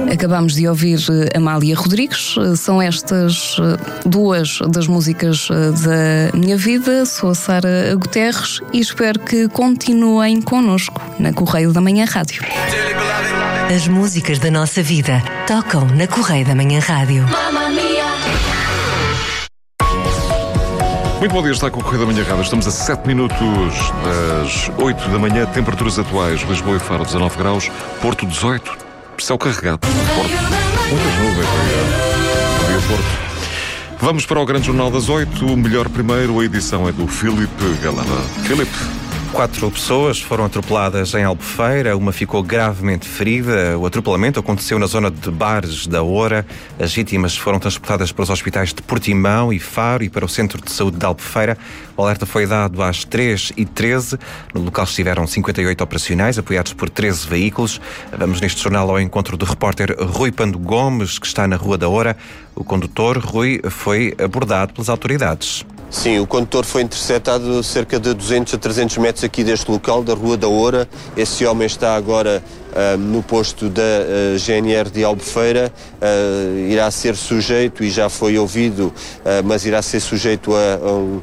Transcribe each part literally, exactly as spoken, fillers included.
Acabamos de ouvir Amália Rodrigues. São estas duas das músicas da minha vida. Sou a Sara Guterres e espero que continuem connosco na Correio da Manhã Rádio. As músicas da nossa vida tocam na Correio da Manhã Rádio. Muito bom dia, está com o Correio da Manhã Rádio. Estamos a sete minutos das oito da manhã. Temperaturas atuais: Lisboa e Faro dezanove graus, Porto dezoito, céu carregado. Porto, muitas nuvens aí, no Porto. Vamos para o Grande Jornal das oito. O melhor primeiro, a edição é do Filipe Galamba. Filipe. Quatro pessoas foram atropeladas em Albufeira, uma ficou gravemente ferida. O atropelamento aconteceu na zona de Bares da Oura. As vítimas foram transportadas para os hospitais de Portimão e Faro e para o Centro de Saúde de Albufeira. O alerta foi dado às três e treze. No local estiveram cinquenta e oito operacionais, apoiados por treze veículos. Vamos neste jornal ao encontro do repórter Rui Pando Gomes, que está na Rua da Oura. O condutor, Rui, foi abordado pelas autoridades. Sim, o condutor foi interceptado cerca de duzentos a trezentos metros aqui deste local, da Rua da Oura. Esse homem está agora uh, no posto da uh, G N R de Albufeira. Uh, irá ser sujeito, e já foi ouvido, uh, mas irá ser sujeito a, a, um,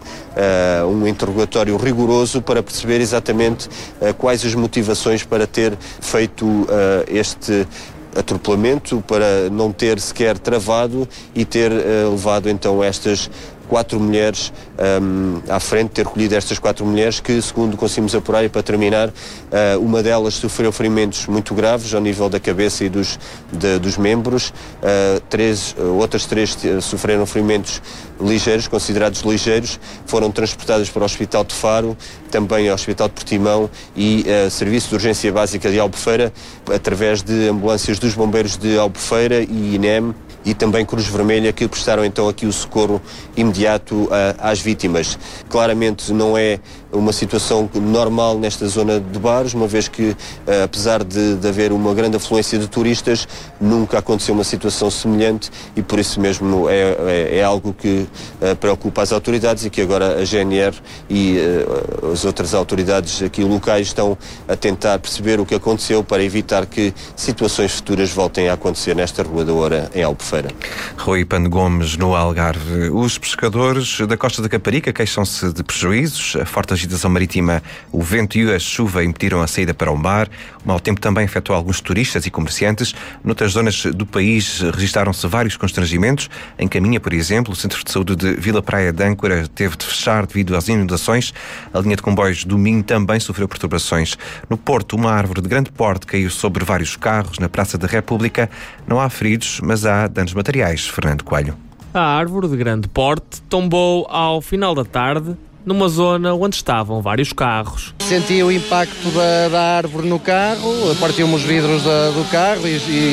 a um interrogatório rigoroso para perceber exatamente uh, quais as motivações para ter feito uh, este atropelamento, para não ter sequer travado e ter uh, levado então estas quatro mulheres um, à frente, ter recolhido estas quatro mulheres que, segundo conseguimos apurar, e para terminar, uh, uma delas sofreu ferimentos muito graves ao nível da cabeça e dos, de, dos membros, uh, três, uh, outras três sofreram ferimentos ligeiros, considerados ligeiros, foram transportadas para o Hospital de Faro, também ao Hospital de Portimão e uh, Serviço de Urgência Básica de Albufeira, através de ambulâncias dos bombeiros de Albufeira e I N E M, e também Cruz Vermelha, que prestaram então aqui o socorro imediato uh, às vítimas. Claramente não é uma situação normal nesta zona de Bares, uma vez que, uh, apesar de, de haver uma grande afluência de turistas, nunca aconteceu uma situação semelhante e por isso mesmo é, é, é algo que uh, preocupa as autoridades e que agora a G N R e uh, as outras autoridades aqui locais estão a tentar perceber o que aconteceu para evitar que situações futuras voltem a acontecer nesta Rua da Oura, em Albufeira. Rui Pando Gomes, no Algarve. Os pescadores da Costa da Caparica queixam-se de prejuízos. A forte agitação marítima, o vento e a chuva impediram a saída para o mar. O mau tempo também afetou alguns turistas e comerciantes. Noutras zonas do país registaram-se vários constrangimentos. Em Caminha, por exemplo, o Centro de Saúde de Vila Praia de Âncora teve de fechar devido às inundações. A linha de comboios do Minho também sofreu perturbações. No Porto, uma árvore de grande porte caiu sobre vários carros na Praça da República. Não há feridos, mas há danos materiais. Fernando Coelho. A árvore de grande porte tombou ao final da tarde numa zona onde estavam vários carros. Senti o impacto da, da árvore no carro, partiu-me os vidros da, do carro e,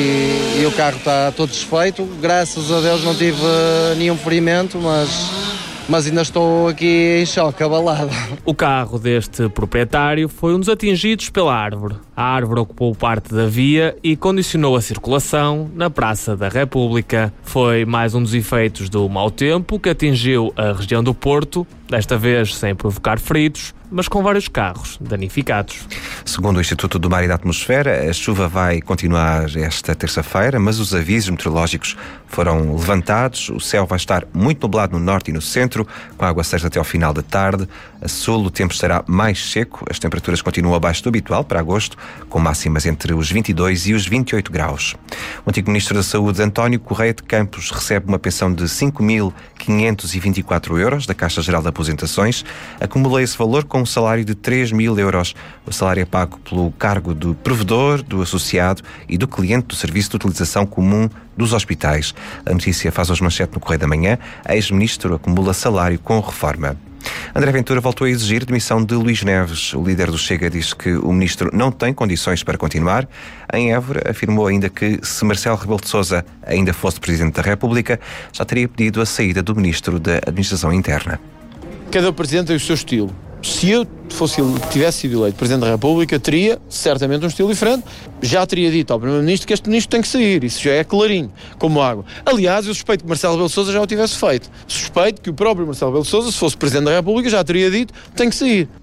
e, e o carro está todo desfeito. Graças a Deus não tive nenhum ferimento, mas... mas ainda estou aqui em choque, abalado. O carro deste proprietário foi um dos atingidos pela árvore. A árvore ocupou parte da via e condicionou a circulação na Praça da República. Foi mais um dos efeitos do mau tempo que atingiu a região do Porto, desta vez sem provocar feridos, mas com vários carros danificados. Segundo o Instituto do Mar e da Atmosfera, a chuva vai continuar esta terça-feira, mas os avisos meteorológicos foram levantados. O céu vai estar muito nublado no norte e no centro, com aguaceiros até ao final da tarde. A sul, o tempo estará mais seco. As temperaturas continuam abaixo do habitual para agosto, com máximas entre os vinte e dois e os vinte e oito graus. O antigo Ministro da Saúde, António Correia de Campos, recebe uma pensão de cinco mil quinhentos e vinte e quatro euros da Caixa Geral de Aposentações. Acumula esse valor com um salário de três mil euros. O salário é pago pelo cargo do provedor, do associado e do cliente do serviço de utilização comum dos hospitais. A notícia faz hoje manchete no Correio da Manhã. A ex-ministro acumula salário com reforma. André Ventura voltou a exigir demissão de Luís Neves. O líder do Chega diz que o ministro não tem condições para continuar. Em Évora, afirmou ainda que se Marcelo Rebelo de Sousa ainda fosse Presidente da República, já teria pedido a saída do ministro da Administração Interna. Cada Presidente tem o seu estilo. Se eu fosse, tivesse sido eleito Presidente da República, teria certamente um estilo diferente. Já teria dito ao Primeiro-Ministro que este Ministro tem que sair. Isso já é clarinho, como água. Aliás, eu suspeito que Marcelo Rebelo de Sousa já o tivesse feito. Suspeito que o próprio Marcelo Rebelo de Sousa, se fosse Presidente da República, já teria dito tem que sair.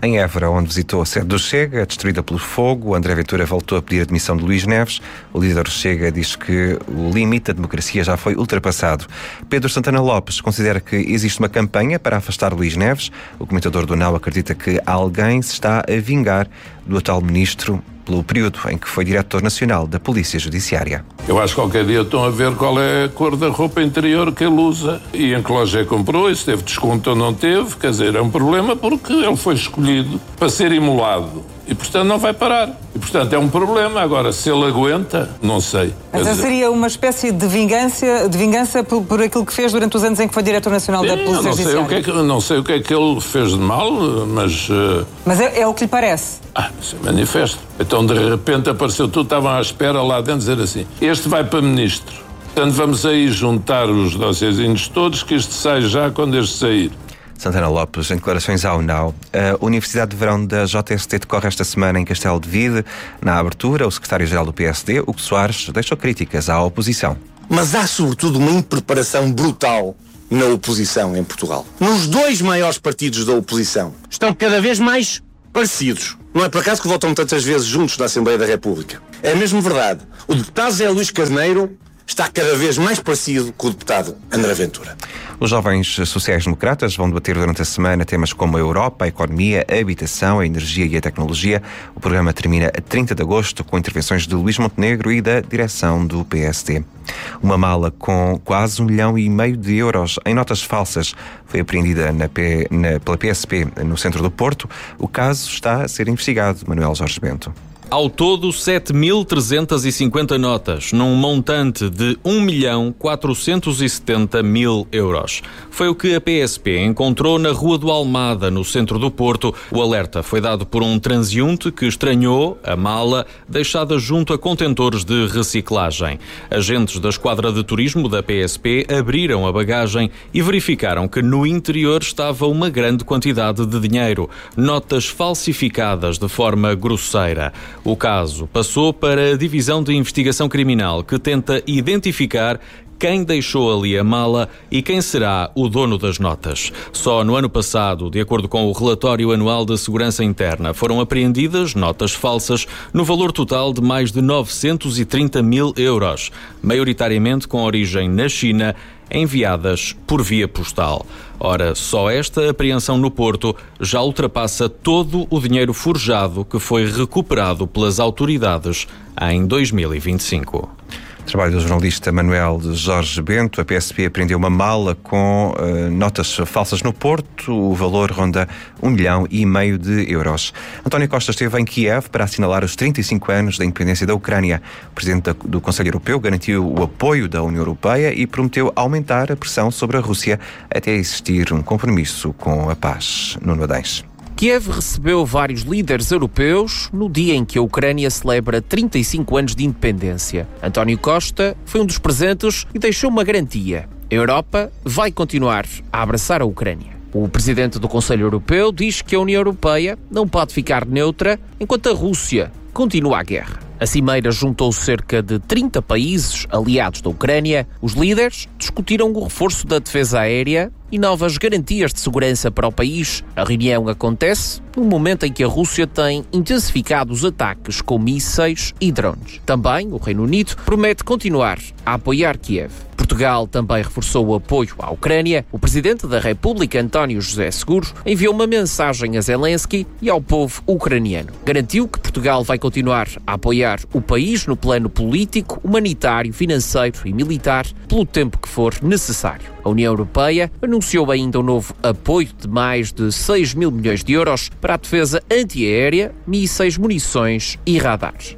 Em Évora, onde visitou a sede do Chega, destruída pelo fogo, André Ventura voltou a pedir a admissão de Luís Neves. O líder do Chega diz que o limite da democracia já foi ultrapassado. Pedro Santana Lopes considera que existe uma campanha para afastar Luís Neves. O comentador do N A U acredita que alguém se está a vingar do atual ministro pelo período em que foi diretor nacional da Polícia Judiciária. Eu acho que qualquer dia estão a ver qual é a cor da roupa interior que ele usa e em que loja comprou, e se teve desconto ou não teve. Quer dizer, é um problema porque ele foi escolhido para ser imolado e, portanto, não vai parar. E, portanto, é um problema. Agora, se ele aguenta, não sei. Quer então dizer, seria uma espécie de vingança, de vingança por, por aquilo que fez durante os anos em que foi diretor nacional sim, da Polícia não sei Judiciária? O que é que, não sei o que é que ele fez de mal, mas... Uh... Mas é, é o que lhe parece? Ah, isso é manifesto. Então, de repente, apareceu tudo, estavam à espera lá dentro, dizer assim, este vai para ministro. Portanto, vamos aí juntar os dossiêzinhos todos, que isto sai já quando este sair. Santana Lopes, em declarações ao N A U. A Universidade de Verão da J S T decorre esta semana em Castelo de Vide. Na abertura, o secretário-geral do P S D, Hugo Soares, deixou críticas à oposição. Mas há, sobretudo, uma impreparação brutal na oposição em Portugal. Nos dois maiores partidos da oposição estão cada vez mais parecidos. Não é por acaso que votam tantas vezes juntos na Assembleia da República. É mesmo verdade. O deputado Zé Luís Carneiro está cada vez mais parecido com o deputado André Ventura. Os jovens sociais-democratas vão debater durante a semana temas como a Europa, a economia, a habitação, a energia e a tecnologia. O programa termina a trinta de agosto com intervenções de Luís Montenegro e da direção do P S D. Uma mala com quase um milhão e meio de euros em notas falsas foi apreendida na P, na, pela P S P no centro do Porto. O caso está a ser investigado. Manuel Jorge Bento. Ao todo, sete mil trezentas e cinquenta notas, num montante de um milhão quatrocentos e setenta mil euros. Foi o que a P S P encontrou na Rua do Almada, no centro do Porto. O alerta foi dado por um transeunte que estranhou a mala deixada junto a contentores de reciclagem. Agentes da Esquadra de Turismo da P S P abriram a bagagem e verificaram que no interior estava uma grande quantidade de dinheiro, notas falsificadas de forma grosseira. O caso passou para a Divisão de Investigação Criminal, que tenta identificar quem deixou ali a mala e quem será o dono das notas. Só no ano passado, de acordo com o relatório anual da Segurança Interna, foram apreendidas notas falsas no valor total de mais de novecentos e trinta mil euros, maioritariamente com origem na China, enviadas por via postal. Ora, só esta apreensão no Porto já ultrapassa todo o dinheiro forjado que foi recuperado pelas autoridades em dois mil e vinte e cinco. Trabalho do jornalista Manuel Jorge Bento. A P S P apreendeu uma mala com uh, notas falsas no Porto. O valor ronda um milhão e meio de euros. António Costa esteve em Kiev para assinalar os trinta e cinco anos da independência da Ucrânia. O presidente do Conselho Europeu garantiu o apoio da União Europeia e prometeu aumentar a pressão sobre a Rússia até existir um compromisso com a paz. Nuno Adães. Kiev recebeu vários líderes europeus no dia em que a Ucrânia celebra trinta e cinco anos de independência. António Costa foi um dos presentes e deixou uma garantia. A Europa vai continuar a abraçar a Ucrânia. O presidente do Conselho Europeu diz que a União Europeia não pode ficar neutra enquanto a Rússia continua a guerra. A cimeira juntou cerca de trinta países aliados da Ucrânia. Os líderes discutiram o reforço da defesa aérea e novas garantias de segurança para o país. A reunião acontece no momento em que a Rússia tem intensificado os ataques com mísseis e drones. Também o Reino Unido promete continuar a apoiar Kiev. Portugal também reforçou o apoio à Ucrânia. O presidente da República, António José Seguro, enviou uma mensagem a Zelensky e ao povo ucraniano. Garantiu que Portugal vai continuar a apoiar o país no plano político, humanitário, financeiro e militar pelo tempo que for necessário. A União Europeia anunciou ainda um novo apoio de mais de seis mil milhões de euros para a defesa antiaérea, mísseis, munições e radares.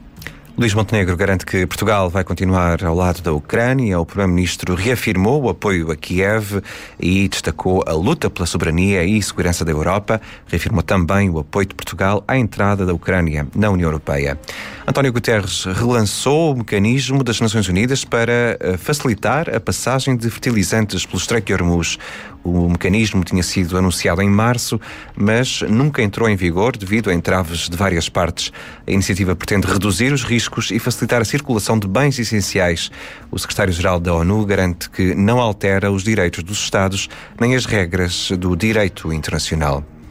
Luís Montenegro garante que Portugal vai continuar ao lado da Ucrânia. O primeiro-ministro reafirmou o apoio a Kiev e destacou a luta pela soberania e segurança da Europa. Reafirmou também o apoio de Portugal à entrada da Ucrânia na União Europeia. António Guterres relançou o mecanismo das Nações Unidas para facilitar a passagem de fertilizantes pelo Estreito de Hormuz. O mecanismo tinha sido anunciado em março, mas nunca entrou em vigor devido a entraves de várias partes. A iniciativa pretende reduzir os riscos e facilitar a circulação de bens essenciais. O secretário-geral da ONU garante que não altera os direitos dos Estados nem as regras do direito internacional.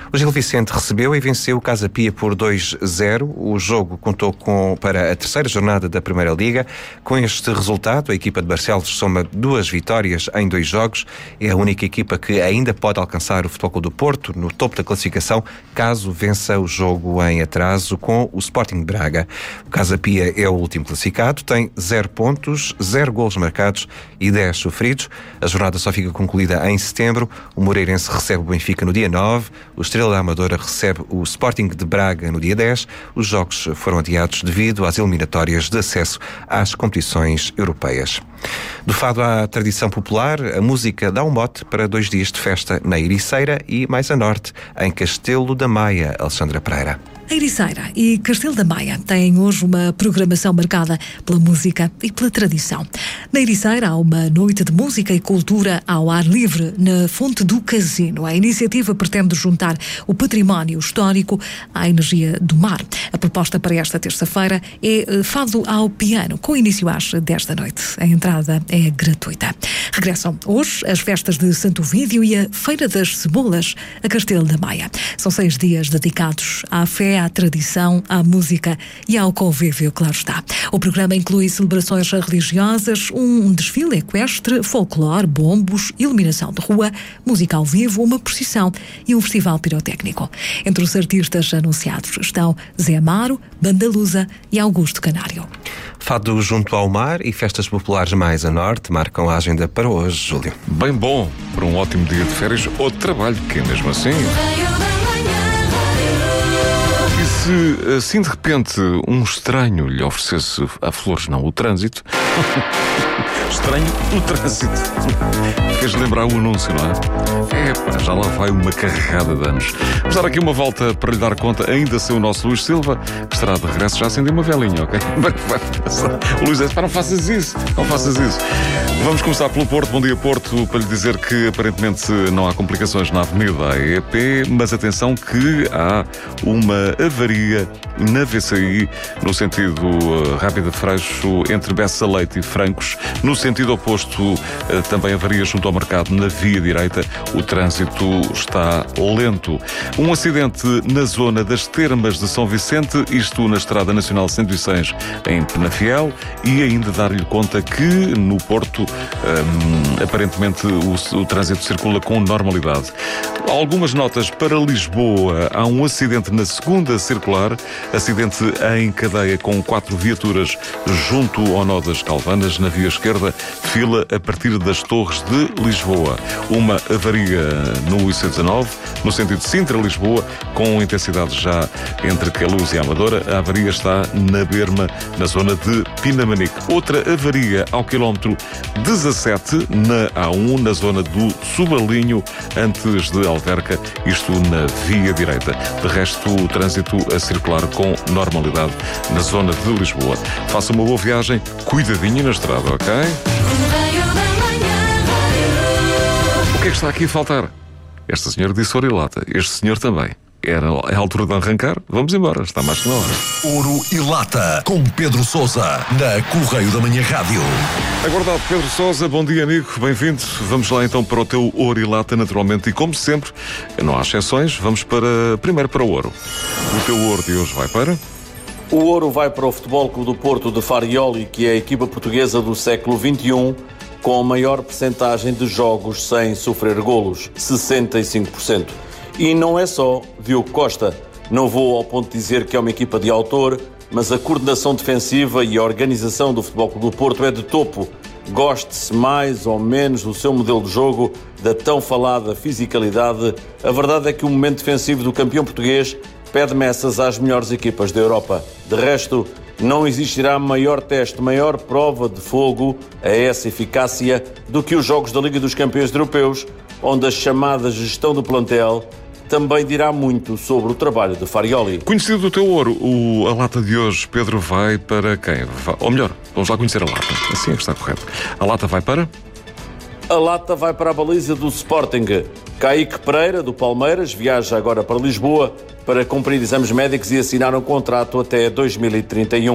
O Gil Vicente recebeu e venceu o Casa Pia por dois a zero. O jogo contou com, para a terceira jornada da Primeira Liga. Com este resultado, a equipa de Barcelos soma duas vitórias em dois jogos. É a única equipa que ainda pode alcançar o Futebol Clube do Porto no topo da classificação, caso vença o jogo em atraso com o Sporting de Braga. O Casa Pia é o último classificado, tem zero pontos, zero golos marcados e dez sofridos. A jornada só fica concluída em setembro. O Moreirense recebe o Benfica no dia nove, o Estrela da Amadora recebe o Sporting de Braga no dia dez. Os jogos foram adiados devido às eliminatórias de acesso às competições europeias. Do fado à tradição popular, a música dá um mote para dois dias de festa na Ericeira e mais a norte, em Castelo da Maia. Alexandra Pereira. A Ericeira e Castelo da Maia têm hoje uma programação marcada pela música e pela tradição. Na Ericeira há uma noite de música e cultura ao ar livre na Fonte do Casino. A iniciativa pretende juntar o património histórico à energia do mar. A proposta para esta terça-feira é fado ao piano, com início às dez da noite. A entrada é gratuita. Regressam hoje as festas de Santo Ovídio e a Feira das Cebolas a Castelo da Maia. São seis dias dedicados à fé, à tradição, à música e ao convívio, claro está. O programa inclui celebrações religiosas, um desfile equestre, folclore, bombos, iluminação de rua, música ao vivo, uma procissão e um festival pirotécnico. Entre os artistas anunciados estão Zé Amaro, Banda Lusa e Augusto Canário. Fado junto ao mar e festas populares mais a norte marcam a agenda para hoje, Júlio. Bem bom para um ótimo dia de férias ou de trabalho, que é mesmo assim. Se, assim, de repente, um estranho lhe oferecesse a flores, não, o trânsito... Estranho o trânsito. Fez lembrar o anúncio, não é? É, pá, já lá vai uma carregada de anos. Vamos dar aqui uma volta para lhe dar conta, ainda sem o nosso Luís Silva, que estará de regresso. Já acendeu uma velinha, ok? O Luís disse, pá, não faças isso, não faças isso. Vamos começar pelo Porto. Bom dia, Porto, para lhe dizer que aparentemente não há complicações na Avenida A E P, mas atenção que há uma avaria na V C I, no sentido uh, Rábida de Freixo, entre Bessa Leite e Francos. No sentido oposto, uh, também avaria junto ao mercado na via direita. O trânsito está lento. Um acidente na zona das Termas de São Vicente, isto na Estrada Nacional cento e seis, em Penafiel, e ainda dar-lhe conta que no Porto, um, aparentemente, o, o trânsito circula com normalidade. Algumas notas para Lisboa. Há um acidente na segunda circular, acidente em cadeia com quatro viaturas junto ao nó das Calvanas, na via esquerda, fila a partir das Torres de Lisboa. Uma avaria no I C dezanove, no sentido de Sintra-Lisboa, com intensidade já entre Queluz e Amadora. A avaria está na Berma, na zona de Pinamanique. Outra avaria ao quilómetro dezassete, na A um, na zona do Subalinho, antes de Alverca, isto na via direita. De resto, o trânsito a circular com normalidade na zona de Lisboa. Faça uma boa viagem, cuidadinho na estrada, ok? O que é que está aqui a faltar? Esta senhora disse ouro e lata, este senhor também. Era a altura de arrancar, vamos embora, está mais que na hora. Ouro e Lata, com Pedro Sousa, na Correio da Manhã Rádio. Aguardado, Pedro Sousa, bom dia, amigo, bem-vindo. Vamos lá então para o teu Ouro e Lata, naturalmente, e como sempre, não há exceções, vamos para, primeiro para o ouro. O teu ouro de hoje vai para... O ouro vai para o Futebol Clube do Porto de Farioli, que é a equipa portuguesa do século vinte e um, com a maior percentagem de jogos sem sofrer golos, sessenta e cinco por cento. E não é só Diogo Costa. Não vou ao ponto de dizer que é uma equipa de autor, mas a coordenação defensiva e a organização do Futebol Clube do Porto é de topo. Goste-se mais ou menos do seu modelo de jogo, da tão falada fisicalidade, a verdade é que o momento defensivo do campeão português pede meças às melhores equipas da Europa. De resto, não existirá maior teste, maior prova de fogo a essa eficácia do que os jogos da Liga dos Campeões Europeus, onde a chamada gestão do plantel também dirá muito sobre o trabalho de Farioli. Conhecido do teu ouro, o, a lata de hoje, Pedro, vai para quem? Vai, ou melhor, vamos lá conhecer a lata. Assim é que está correto. A lata vai para? A lata vai para a baliza do Sporting. Kaique Pereira, do Palmeiras, viaja agora para Lisboa para cumprir exames médicos e assinar um contrato até dois mil e trinta e um.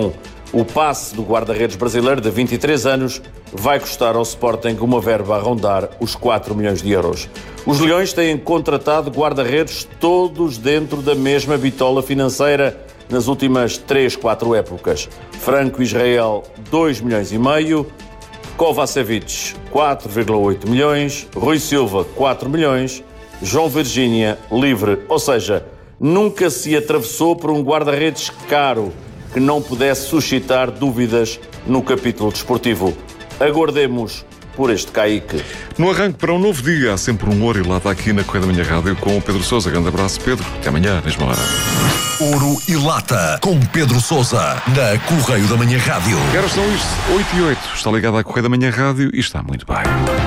O passe do guarda-redes brasileiro de vinte e três anos vai custar ao Sporting uma verba a rondar os quatro milhões de euros. Os Leões têm contratado guarda-redes todos dentro da mesma bitola financeira nas últimas três, quatro épocas. Franco Israel, dois milhões e meio, Kovacevic, quatro vírgula oito milhões, Rui Silva, quatro milhões, João Virgínia, livre, ou seja, nunca se atravessou por um guarda-redes caro que não pudesse suscitar dúvidas no capítulo desportivo. Aguardemos por este caique. No arranque para um novo dia, há sempre um ouro e lata aqui na Correia da Manhã Rádio com o Pedro Sousa. Grande abraço, Pedro. Até amanhã, mesma hora. Ouro e Lata, com Pedro Sousa, na Correio da Manhã Rádio. Que horas são isto? oito e oito. Está ligado à Correia da Manhã Rádio e está muito bem.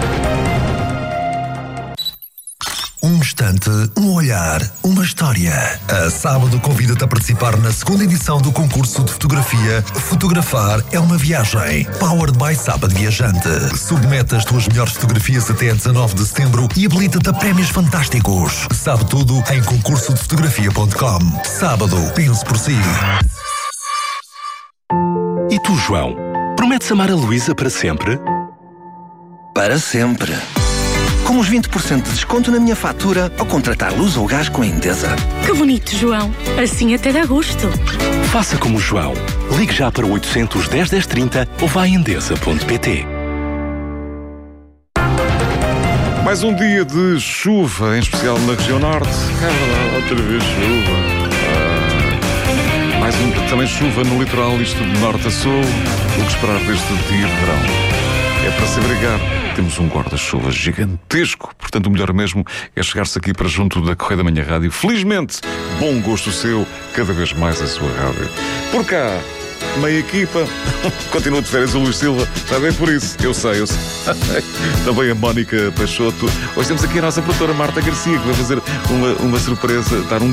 Um instante, um olhar, uma história. A Sábado convida-te a participar na segunda edição do concurso de fotografia Fotografar é uma Viagem. Powered by Sábado Viajante. Submete as tuas melhores fotografias até dezanove de setembro e habilita-te a prémios fantásticos. Sabe tudo em concurso de fotografia ponto com. Sábado, pense por si. E tu, João? Prometes amar a Luísa para sempre? Para sempre. Com os vinte por cento de desconto na minha fatura ao contratar luz ou gás com a Endesa. Que bonito, João. Assim até dá gosto. Faça como o João. Ligue já para o oitocentos, dez, dez, trinta ou vá a endesa ponto pt. Mais um dia de chuva, em especial na região norte. É verdade, outra vez chuva. Ah, mais um também chuva no litoral, isto de norte a sul. O que esperar deste dia de verão? É para se abrigar. Temos um guarda-chuva gigantesco, portanto o melhor mesmo é chegar-se aqui para junto da Correia da Manhã Rádio. Felizmente, bom gosto seu, cada vez mais a sua rádio. Por cá, meia equipa, continua de férias o Luís Silva, está bem por isso, eu sei, eu sei. Também a Mónica Peixoto. Hoje temos aqui a nossa produtora Marta Garcia, que vai fazer uma, uma surpresa, dar um